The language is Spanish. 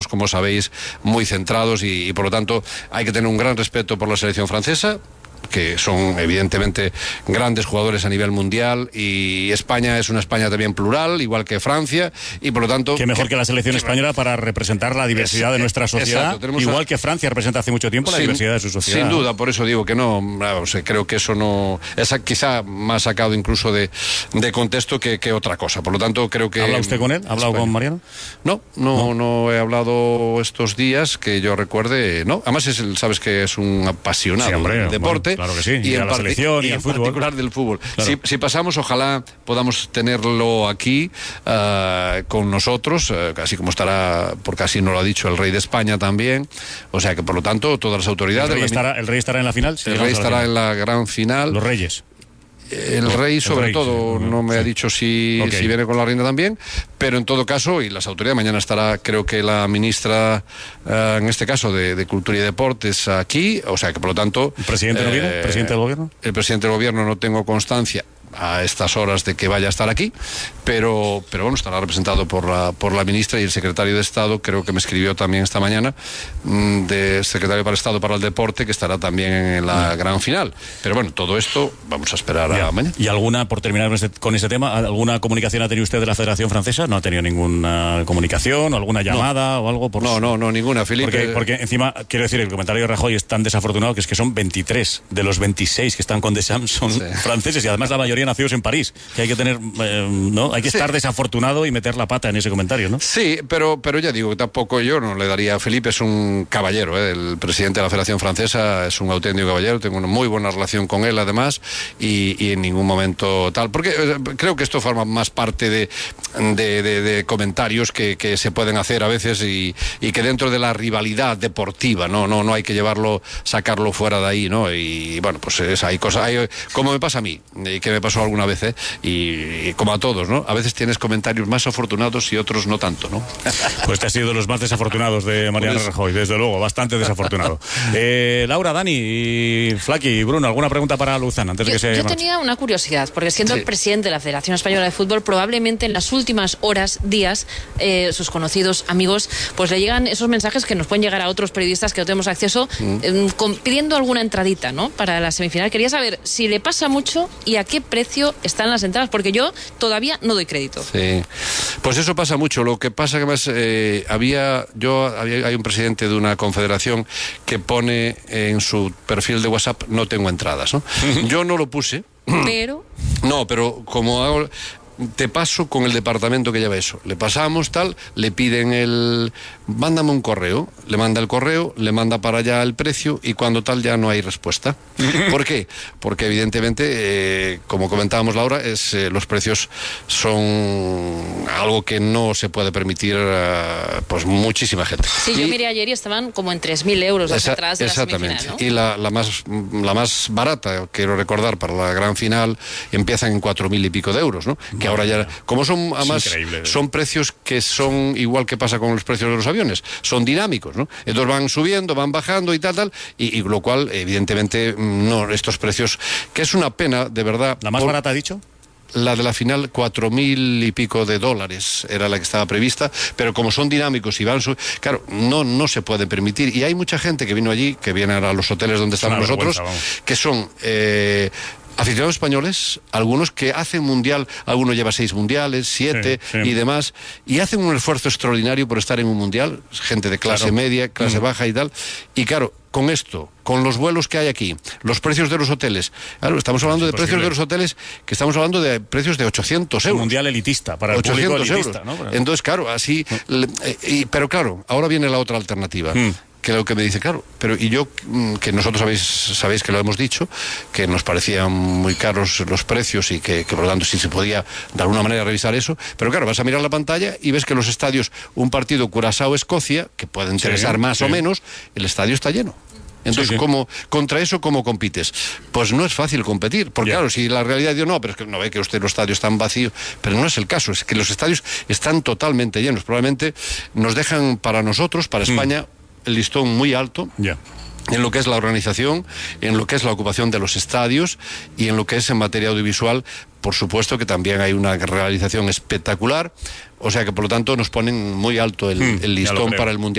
como sabéis, muy centrados y por lo tanto hay que tener un gran respeto por la selección francesa, que son evidentemente grandes jugadores a nivel mundial, y España es una España también plural, igual que Francia, y por lo tanto... Qué mejor que la selección española para representar la diversidad de nuestra sociedad, igual que Francia representa hace mucho tiempo la diversidad de su sociedad. Sin duda, por eso digo que no, creo que eso no... Es quizá más sacado incluso de contexto que otra cosa, por lo tanto creo que... ¿Habla usted con él? ¿Ha hablado con Mariano? No he hablado estos días, que yo recuerde, no. Además, sabes que es un apasionado del deporte. Claro que sí, y a la selección y al fútbol. En particular del fútbol. Claro. Si pasamos, ojalá podamos tenerlo aquí con nosotros, así como estará, porque así nos lo ha dicho el rey de España también. O sea que, por lo tanto, todas las autoridades... ¿El rey estará en la final? El rey estará en la gran final. Los reyes. El rey, sobre todo, no me ha dicho si viene con la reina también, pero en todo caso, y las autoridades, mañana estará, creo que la ministra, en este caso, de Cultura y Deportes aquí, o sea que, por lo tanto... ¿El presidente no viene? ¿El presidente del gobierno? El presidente del gobierno no tengo constancia a estas horas de que vaya a estar aquí, pero bueno, estará representado por la ministra, y el secretario de Estado, creo que me escribió también esta mañana, de secretario para Estado para el Deporte, que estará también en la gran final. Pero bueno, todo esto vamos a esperar a mañana. ¿Y alguna, por terminar con ese tema, alguna comunicación ha tenido usted de la Federación Francesa? ¿No ha tenido ninguna comunicación o alguna llamada o algo? No, ninguna, Felipe. Porque encima, quiero decir, el comentario de Rajoy es tan desafortunado que es que son 23 de los 26 que están con Deschamps son franceses, y además la mayoría nacidos en París, que hay que tener, ¿no? Hay que estar desafortunado y meter la pata en ese comentario, ¿no? Sí, pero ya digo que tampoco yo no le daría... Felipe es un caballero, el presidente de la Federación Francesa es un auténtico caballero, tengo una muy buena relación con él además, y en ningún momento tal, porque creo que esto forma más parte de comentarios que se pueden hacer a veces, y que dentro de la rivalidad deportiva, no hay que sacarlo fuera de ahí, ¿no? Y bueno, pues hay cosas, como me pasa a mí, y que me pasó alguna vez, y como a todos, ¿no? A veces tienes comentarios más afortunados y otros no tanto, ¿no? Pues te has sido de los más desafortunados de Mariano Rajoy, desde luego, bastante desafortunado. Laura, Dani y Flaqui y Bruno, ¿alguna pregunta para Luzán antes de que se Yo marche? tenía una curiosidad, porque siendo el presidente de la Federación Española de Fútbol, probablemente en las últimas horas, días, sus conocidos, amigos, pues le llegan esos mensajes que nos pueden llegar a otros periodistas que no tenemos acceso, pidiendo alguna entradita, ¿no? Para la semifinal. Quería saber si le pasa mucho y a qué precio están las entradas, porque yo todavía no doy crédito. Sí, pues eso pasa mucho. Lo que pasa que más hay un presidente de una confederación que pone en su perfil de WhatsApp: no tengo entradas, ¿no? Yo no lo puse. Pero como hago... Te paso con el departamento que lleva eso. Le pasamos tal, le piden mándame un correo, le manda el correo, le manda para allá el precio, y cuando tal ya no hay respuesta. ¿Por qué? Porque evidentemente, como comentábamos Laura, los precios son algo que no se puede permitir pues muchísima gente. Sí, yo miré ayer y estaban como en 3.000 euros las entradas de la semifinal, ¿no? Y la más barata, quiero recordar, para la gran final, empiezan en 4.000 y pico de euros, ¿no? Que ahora ya, como son, además, son precios que son igual que pasa con los precios de los aviones, son dinámicos, ¿no? Entonces van subiendo, van bajando y tal, y lo cual, evidentemente, no, estos precios, que es una pena, de verdad. ¿La más barata ha dicho? La de la final, 4.000 y pico de dólares era la que estaba prevista, pero como son dinámicos y van claro, no se puede permitir. Y hay mucha gente que vino allí, que viene a los hoteles donde estamos nosotros, que son aficionados españoles, algunos que hacen mundial, alguno lleva 6 mundiales, 7 y demás, y hacen un esfuerzo extraordinario por estar en un mundial, gente de clase media, clase baja y tal, y claro, con esto, con los vuelos que hay aquí, los precios de los hoteles, claro, estamos hablando de precios de los hoteles, que estamos hablando de precios de 800 euros. Un mundial elitista, para el público elitista, ¿no? Entonces, claro, así, pero claro, ahora viene la otra alternativa. Que lo que me dice, claro, pero y yo, que nosotros sabéis que lo hemos dicho, que nos parecían muy caros los precios, y que por lo tanto sí se podía de alguna manera revisar eso, pero claro, vas a mirar la pantalla y ves que los estadios, un partido Curazao-Escocia, que puede interesar más o menos, el estadio está lleno. Entonces, contra eso, ¿cómo compites? Pues no es fácil competir, porque claro, si la realidad dice, no, pero es que no ve que usted los estadios están vacíos, pero no es el caso, es que los estadios están totalmente llenos. Probablemente nos dejan para nosotros, para España, el listón muy alto. En lo que es la organización, en lo que es la ocupación de los estadios, y en lo que es en materia audiovisual, por supuesto que también hay una realización espectacular, o sea que por lo tanto nos ponen muy alto el listón para el Mundial.